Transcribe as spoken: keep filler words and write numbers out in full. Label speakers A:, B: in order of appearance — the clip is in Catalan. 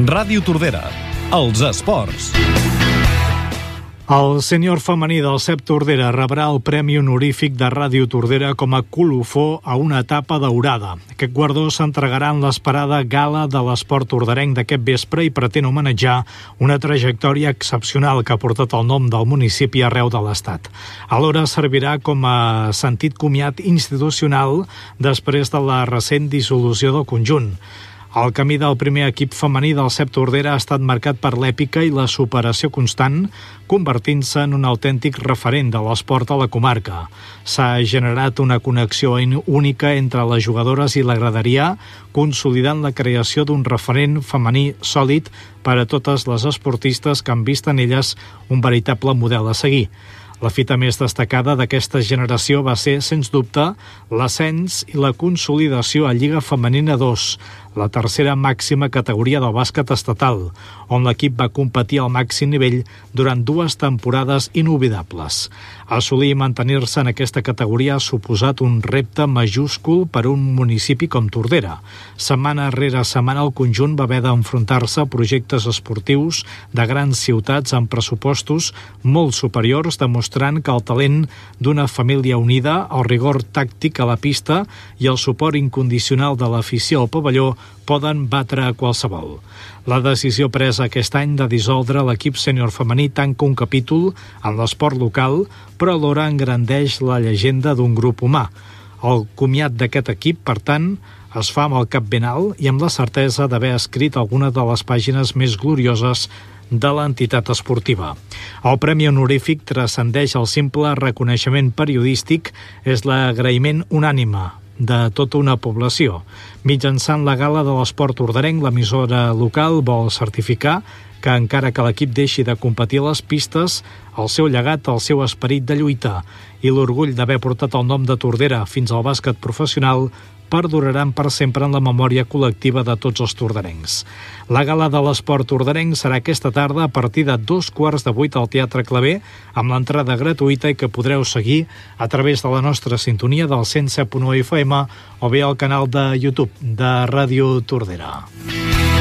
A: Ràdio Tordera, els esports.
B: El sènior femení del C E P Tordera rebrà el Premi Honorífic de Ràdio Tordera com a colofó a una etapa daurada. Aquest guardó s'entregarà en l'esperada gala de l'esport torderenc d'aquest vespre i pretén homenatjar una trajectòria excepcional que ha portat el nom del municipi arreu de l'Estat. Alhora servirà com a sentit comiat institucional després de la recent dissolució del conjunt. El camí del primer equip femení del C E P Tordera ha estat marcat per l'èpica i la superació constant, convertint-se en un autèntic referent de l'esport a la comarca. S'ha generat una connexió única entre les jugadores i la graderia, consolidant la creació d'un referent femení sòlid per a totes les esportistes que han vist en elles un veritable model a seguir. La fita més destacada d'aquesta generació va ser, sens dubte, l'ascens i la consolidació a Lliga Femenina dos, la tercera màxima categoria del bàsquet estatal, on l'equip va competir al màxim nivell durant dues temporades inoblidables. Assolir i mantenir-se en aquesta categoria ha suposat un repte majúscul per un municipi com Tordera. Setmana rere setmana el conjunt va haver d'enfrontar-se a projectes esportius de grans ciutats amb pressupostos molt superiors, demostrant que el talent d'una família unida, el rigor tàctic a la pista i el suport incondicional de l'afició al pavelló poden batre a qualsevol. La decisió presa aquest any de dissoldre l'equip sènior femení tanca un capítol en l'esport local, però alhora engrandeix la llegenda d'un grup humà. El comiat d'aquest equip, per tant, es fa amb el cap ben alt i amb la certesa d'haver escrit alguna de les pàgines més glorioses de l'entitat esportiva. El Premi Honorífic transcendeix el simple reconeixement periodístic, és l'agraïment unànime de tota una població. Mitjançant la gala de l'esport torderenc, l'emissora local vol certificar que encara que l'equip deixi de competir a les pistes, el seu llegat, el seu esperit de lluita i l'orgull d'haver portat el nom de Tordera fins al bàsquet professional perduraran per sempre en la memòria col·lectiva de tots els torderencs. La gala de l'esport torderenc serà aquesta tarda a partir de dos quarts de vuit al Teatre Claver, amb l'entrada gratuïta i que podreu seguir a través de la nostra sintonia del cent set punt u F M o bé al canal de YouTube de Ràdio Tordera.